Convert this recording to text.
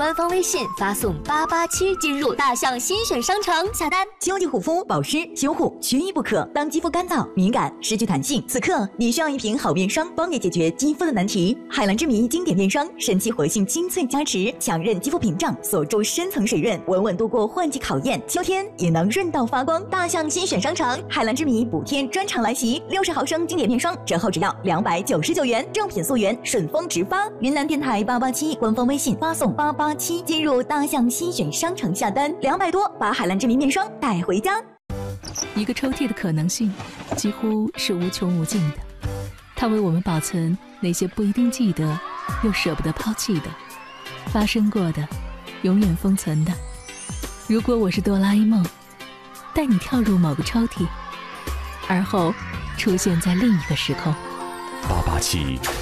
官方微信发送887进入大象新选商城下单。 秋季护肤保湿修护缺一不可。当肌肤干燥、敏感、失去弹性，此刻你需要一瓶好面霜，帮你解决肌肤的难题。海蓝之谜经典面霜，神奇活性精粹加持，强韧肌肤屏障，锁住深层水润，稳稳度过换季考验。秋天也能润到发光。大象新选商城，海蓝之谜补天专场来袭，60毫升经典面霜折后只要299元，正品溯源，顺丰直发。云南电台887官方微信发送887进入大象新选商城下单，200多把海蓝之谜面霜带回家。 一个抽屉的可能性几乎是无穷无尽的，它为我们保存那些不一定记得又舍不得抛弃的，发生过的，永远封存的。如果我是哆啦 A 梦，带你跳入某个抽屉，而后出现在另一个时空。 887